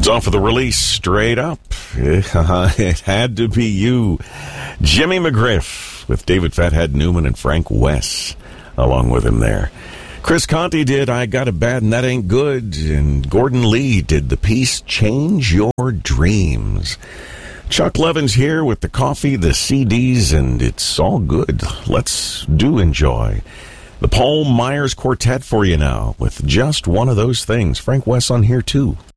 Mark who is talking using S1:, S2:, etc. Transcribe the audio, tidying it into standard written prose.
S1: It's off of the release, Straight Up. It had to be you. Jimmy McGriff with David Fathead Newman and Frank Wess along with him there. Chris Conte did I Got It Bad and That Ain't Good. And Gordon Lee did the piece Change Your Dreams. Chuck Levin's here with the coffee, the CDs, and it's all good. Let's do enjoy the Paul Myers Quartet for you now with just one of those things. Frank Wess on here too.